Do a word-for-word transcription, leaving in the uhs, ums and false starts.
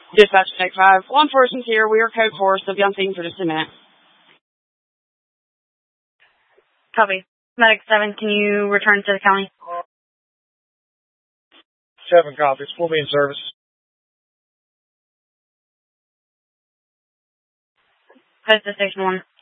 Dispatch Tech five. Law enforcement's here. We are code four, so be on scene for just a minute. Copy. Medic seven, can you return to the county? seven copies. We'll be in service. Head to station one.